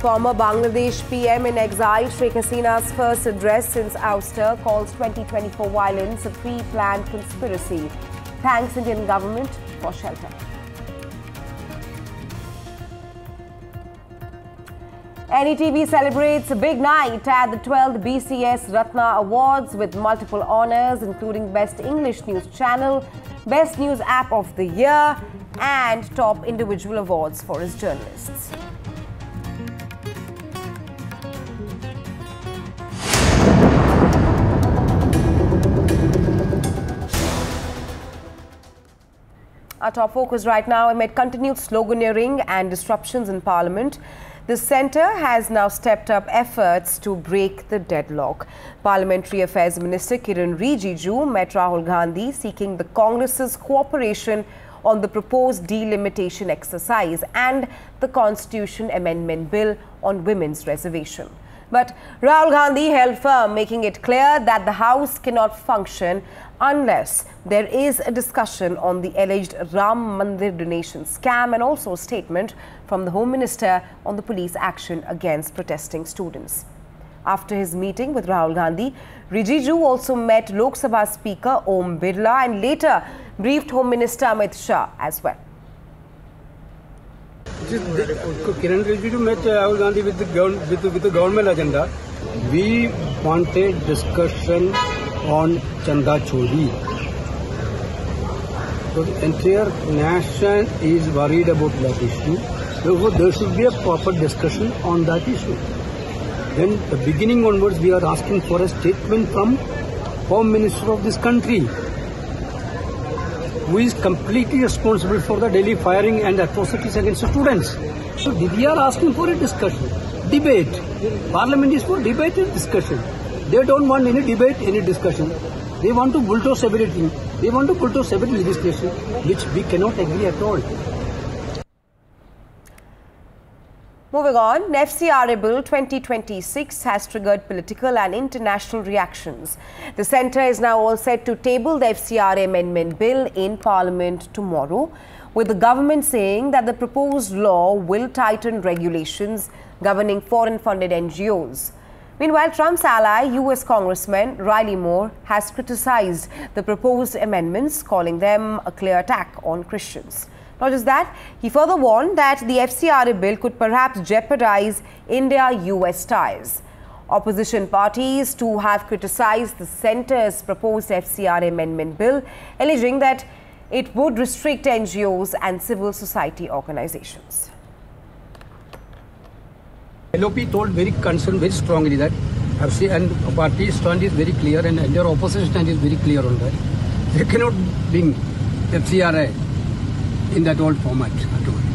Former Bangladesh PM in exile Sheikh Hasina's first address since ouster calls 2024 violence a pre-planned conspiracy. Thanks Indian government for shelter. NETV celebrates a big night at the 12th BCS Ratna Awards with multiple honours including Best English News Channel, Best News App of the Year and top individual awards for its journalists. Our top focus right now amid continued sloganeering and disruptions in Parliament. The centre has now stepped up efforts to break the deadlock. Parliamentary Affairs Minister Kiren Rijiju met Rahul Gandhi seeking the Congress's cooperation on the proposed delimitation exercise and the Constitution Amendment Bill on women's reservation. But Rahul Gandhi held firm, making it clear that the House cannot function unless there is a discussion on the alleged Ram Mandir donation scam and also a statement from the Home Minister on the police action against protesting students. After his meeting with Rahul Gandhi, Rijiju also met Lok Sabha Speaker Om Birla and later briefed Home Minister Amit Shah as well. Kiren Rijiju met Rahul Gandhi with the government agenda. We wanted discussion on Chanda Chori. So the entire nation is worried about that issue. Therefore, there should be a proper discussion on that issue. Then, the beginning onwards, we are asking for a statement from Home Minister of this country, who is completely responsible for the daily firing and atrocities against the students. So we are asking for a discussion, debate. Parliament is for debate and discussion. They don't want any debate, any discussion. They want to bulldoze everything. They want to bulldoze every legislation, which we cannot agree at all. Moving on, FCRA Bill 2026 has triggered political and international reactions. The centre is now all set to table the FCRA Amendment Bill in Parliament tomorrow, with the government saying that the proposed law will tighten regulations governing foreign-funded NGOs. Meanwhile, Trump's ally, US Congressman Riley Moore, has criticised the proposed amendments, calling them a clear attack on Christians. Not just that, he further warned that the FCRA bill could perhaps jeopardize India-US ties. Opposition parties too have criticised the centre's proposed FCRA amendment bill, alleging that it would restrict NGOs and civil society organizations. LOP told very strongly that FC and party stand is very clear and their opposition stand is very clear on that. They cannot bring FCRA in that old format at all.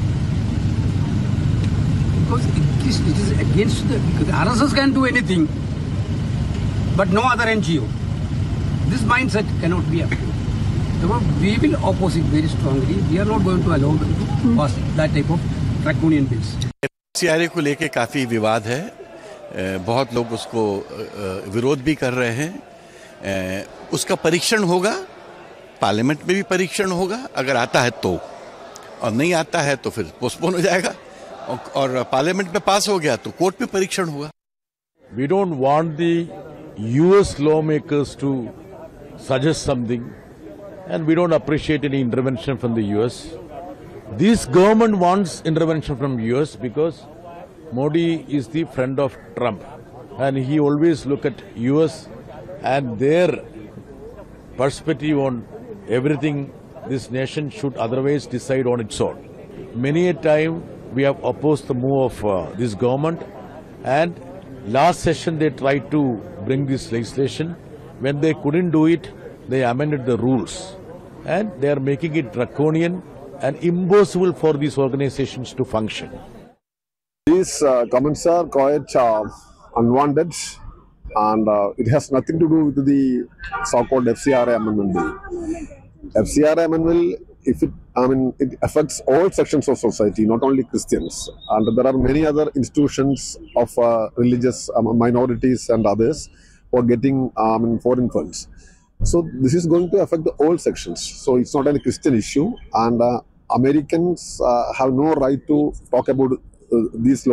Because it is against the RSS can do anything, but no other NGO. This mindset cannot be approved. Therefore, we will oppose it very strongly. We are not going to allow them to pass that type of draconian bills. FCRA को लेके काफ़ी विवाद है, बहुत लोग उसको विरोध भी कर रहे हैं। उसका परीक्षण होगा, पार्लियामेंट में भी परीक्षण होगा, अगर आता है तो, और नहीं आता है तो फिर पोस्टपोन हो जाएगा, और पार्लियामेंट में पास हो गया तो कोर्ट में परीक्षण होगा। We don't want the US lawmakers to suggest something, and we don't appreciate any intervention from the US. This government wants intervention from US because Modi is the friend of Trump, and he always look at US and their perspective on everything this nation should otherwise decide on its own. Many a time we have opposed the move of this government, and last session they tried to bring this legislation. When they couldn't do it, they amended the rules, and they are making it draconian and impossible for these organizations to function. These comments are quite unwanted, and it has nothing to do with the so-called FCRA amendment bill. FCRA amendment, it affects all sections of society, not only Christians, and there are many other institutions of religious minorities and others who are getting foreign funds. So this is going to affect all sections. So it's not a Christian issue, and Americans have no right to talk about these